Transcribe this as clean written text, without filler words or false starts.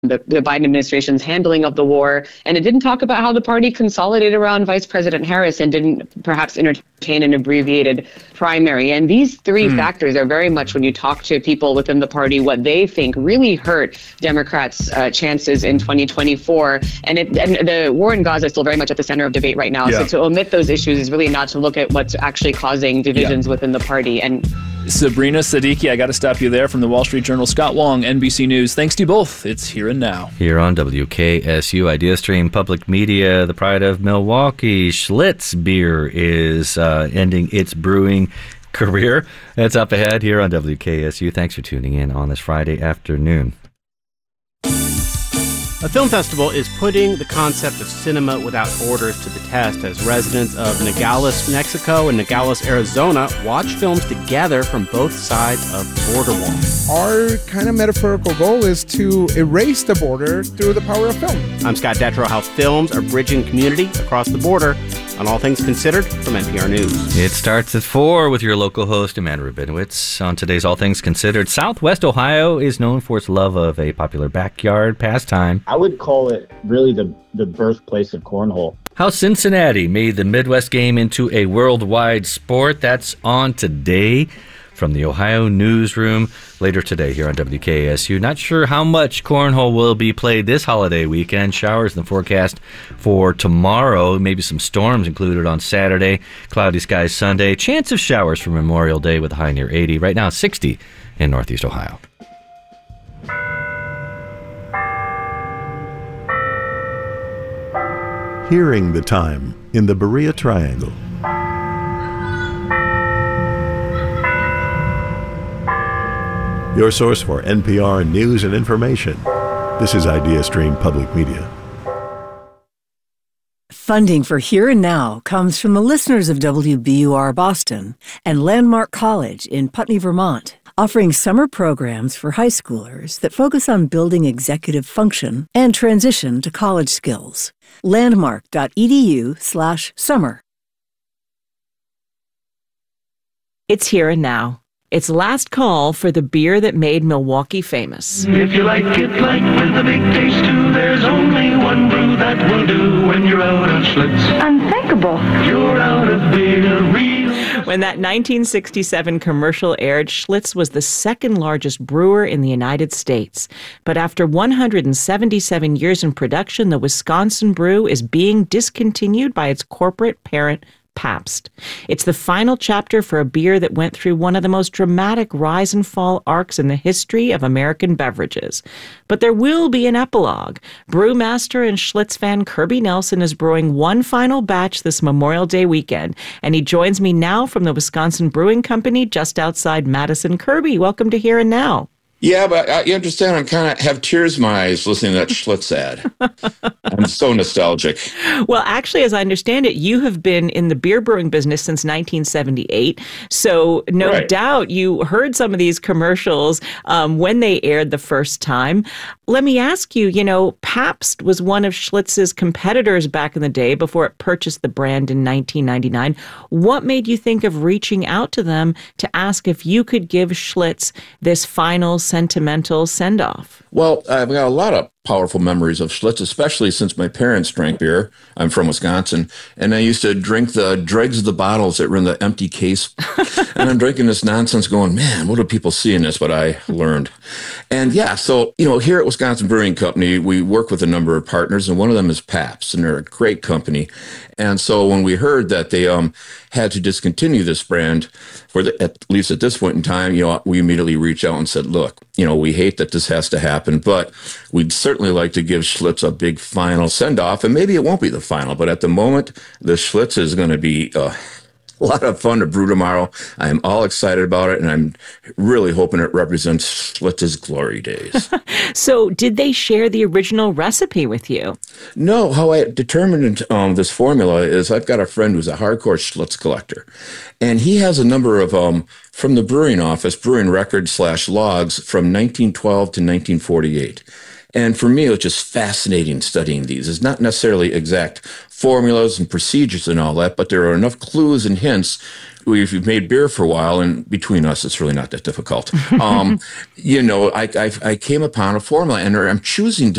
the Biden administration's handling of the war, and it didn't talk about how the party consolidated around Vice President Harris and didn't perhaps entertain an abbreviated primary. And these three factors are very much, when you talk to people within the party, what they think really hurt Democrats' chances in 2024. And the war in Gaza is still very much at the center of debate right now. So to omit those issues is really not to look at what's actually causing divisions within the party. And Sabrina Siddiqui, I got to stop you there from the Wall Street Journal. Scott Wong, NBC News. Thanks to you both. It's Here and Now. Here on WKSU IdeaStream Public Media, the pride of Milwaukee, Schlitz Beer is ending its brewing career. That's up ahead here on WKSU. Thanks for tuning in on this Friday afternoon. A film festival is putting the concept of cinema without borders to the test as residents of Nogales, Mexico and Nogales, Arizona watch films together from both sides of the border wall. Our kind of metaphorical goal is to erase the border through the power of film. I'm Scott Detrow. How films are bridging community across the border on All Things Considered from NPR News. It starts at 4 with your local host, Amanda Rabinowitz. On today's All Things Considered, Southwest Ohio is known for its love of a popular backyard pastime. I would call it really the birthplace of cornhole. How Cincinnati made the Midwest game into a worldwide sport. That's on today from the Ohio Newsroom later today here on WKSU. Not sure how much cornhole will be played this holiday weekend. Showers in the forecast for tomorrow. Maybe some storms included on Saturday. Cloudy skies Sunday. Chance of showers for Memorial Day with a high near 80. Right now 60 in Northeast Ohio. Hearing the Time in the Berea Triangle. Your source for NPR news and information. This is IdeaStream Public Media. Funding for Here and Now comes from the listeners of WBUR Boston and Landmark College in Putney, Vermont, offering summer programs for high schoolers that focus on building executive function and transition to college skills. Landmark.edu/summer. It's Here and Now. It's last call for the beer that made Milwaukee famous. If you like it light with a big taste too, there's only one brew that will do when you're out of Schlitz. Unthinkable. You're out of beer, real. When that 1967 commercial aired, Schlitz was the second largest brewer in the United States. But after 177 years in production, the Wisconsin brew is being discontinued by its corporate parent, Pabst. It's the final chapter for a beer that went through one of the most dramatic rise and fall arcs in the history of American beverages. But there will be an epilogue. Brewmaster and Schlitz fan Kirby Nelson is brewing one final batch this Memorial Day weekend, and he joins me now from the Wisconsin Brewing Company just outside Madison. Kirby, welcome to Here and Now. Yeah, but you understand, I kind of have tears in my eyes listening to that Schlitz ad. I'm so nostalgic. Well, actually, as I understand it, you have been in the beer brewing business since 1978. So no doubt you heard some of these commercials when they aired the first time. Let me ask you, Pabst was one of Schlitz's competitors back in the day before it purchased the brand in 1999. What made you think of reaching out to them to ask if you could give Schlitz this final sentimental send-off? Well, I've got a lot of powerful memories of Schlitz, especially since my parents drank beer. I'm from Wisconsin, and I used to drink the dregs of the bottles that were in the empty case. And I'm drinking this nonsense going, man, what do people see in this? But I learned. And yeah, so, here at Wisconsin Brewing Company, we work with a number of partners, and one of them is Pabst, and they're a great company. And so when we heard that they had to discontinue this brand, at least at this point in time, we immediately reached out and said, look, we hate that this has to happen, but we'd certainly like to give Schlitz a big final send-off, and maybe it won't be the final, but at the moment, the Schlitz is going to be a lot of fun to brew tomorrow. I'm all excited about it, and I'm really hoping it represents Schlitz's glory days. So did they share the original recipe with you? No, how I determined this formula is I've got a friend who's a hardcore Schlitz collector, and he has a number of, from the brewing office, brewing records/logs from 1912 to 1948. And for me, it was just fascinating studying these. It's not necessarily exact formulas and procedures and all that, but there are enough clues and hints. If you've made beer for a while, and between us, it's really not that difficult. I came upon a formula, and I'm choosing